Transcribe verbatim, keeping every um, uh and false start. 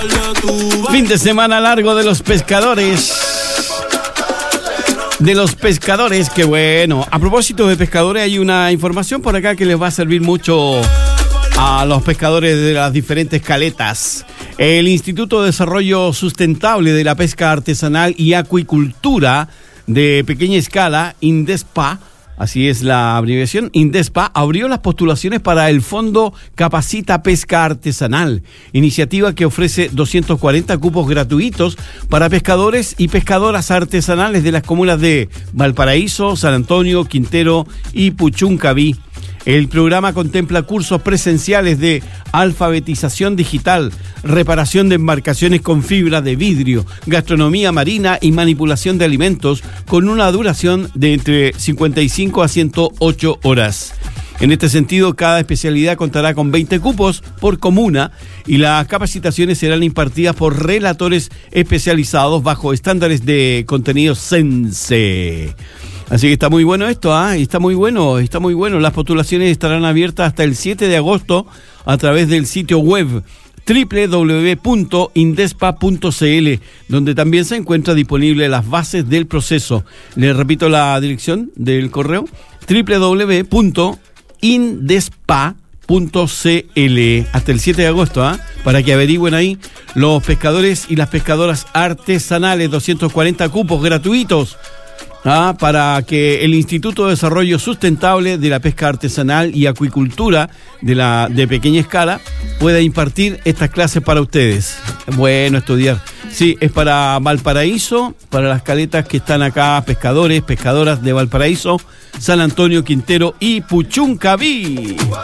Fin de semana largo de los pescadores. De los pescadores, qué bueno. A propósito de pescadores, hay una información por acá que les va a servir mucho a los pescadores de las diferentes caletas. El Instituto de Desarrollo Sustentable de la Pesca Artesanal y Acuicultura de Pequeña Escala, INDESPA, así es la abreviación, INDESPA, abrió las postulaciones para el Fondo Capacita Pesca Artesanal, iniciativa que ofrece doscientos cuarenta cupos gratuitos para pescadores y pescadoras artesanales de las comunas de Valparaíso, San Antonio, Quintero y Puchuncaví. El programa contempla cursos presenciales de alfabetización digital, reparación de embarcaciones con fibra de vidrio, gastronomía marina y manipulación de alimentos, con una duración de entre cincuenta y cinco a ciento ocho horas. En este sentido, cada especialidad contará con veinte cupos por comuna y las capacitaciones serán impartidas por relatores especializados bajo estándares de contenido Sense. Así que está muy bueno esto, ¿ah? ¿eh? Está muy bueno, está muy bueno. Las postulaciones estarán abiertas hasta el siete de agosto a través del sitio web doble u doble u doble u punto indespa punto c l, donde también se encuentran disponibles las bases del proceso. Les repito la dirección del correo, doble u doble u doble u punto indespa punto c l, hasta el siete de agosto, ¿ah? ¿eh? Para que averigüen ahí los pescadores y las pescadoras artesanales, doscientos cuarenta cupos gratuitos. Ah, para que el Instituto de Desarrollo Sustentable de la Pesca Artesanal y Acuicultura de la de Pequeña Escala pueda impartir estas clases para ustedes. Bueno, estudiar. Sí, es para Valparaíso, para las caletas que están acá, pescadores, pescadoras de Valparaíso, San Antonio, Quintero y Puchuncaví.